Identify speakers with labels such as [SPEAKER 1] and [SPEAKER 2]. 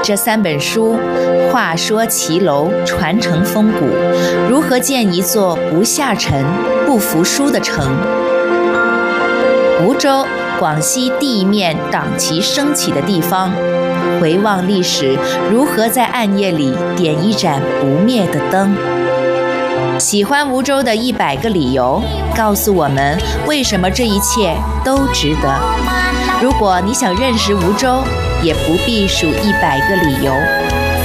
[SPEAKER 1] 这3本书话说骑楼，传承风骨，如何建一座不下沉、不服输的城？梧州，广西第一面党旗升起的地方，回望历史，如何在暗夜里点一盏不灭的灯？喜欢梧州的100个理由，告诉我们为什么这一切都值得。如果你想认识梧州，也不必数100个理由。